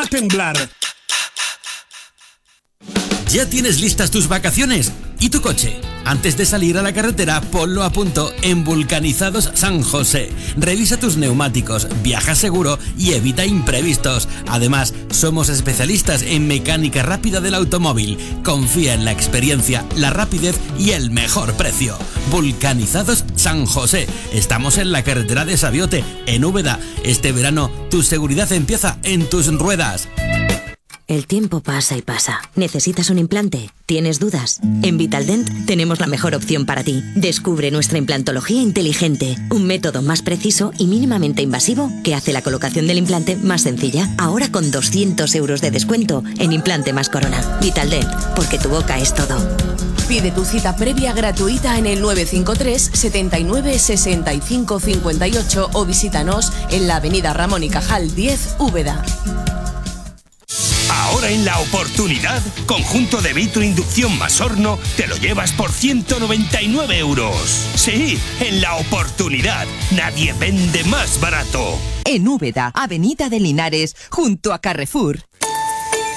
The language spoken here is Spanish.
a temblar. ¿Ya tienes listas tus vacaciones? ¿Y tu coche? Antes de salir a la carretera, ponlo a punto en Vulcanizados San José. Revisa tus neumáticos, viaja seguro y evita imprevistos. Además, somos especialistas en mecánica rápida del automóvil. Confía en la experiencia, la rapidez y el mejor precio. Vulcanizados San José. Estamos en la carretera de Sabiote, en Úbeda. Este verano, tu seguridad empieza en tus ruedas. El tiempo pasa y pasa. ¿Necesitas un implante? ¿Tienes dudas? En Vitaldent tenemos la mejor opción para ti. Descubre nuestra implantología inteligente, un método más preciso y mínimamente invasivo que hace la colocación del implante más sencilla. Ahora con 200 euros de descuento en implante más corona. Vitaldent, porque tu boca es todo. Pide tu cita previa gratuita en el 953 79 65 58 o visítanos en la avenida Ramón y Cajal 10, Úbeda. Ahora en La Oportunidad, conjunto de vitro inducción más horno, te lo llevas por 199 euros. Sí, en La Oportunidad, nadie vende más barato. En Úbeda, Avenida de Linares, junto a Carrefour.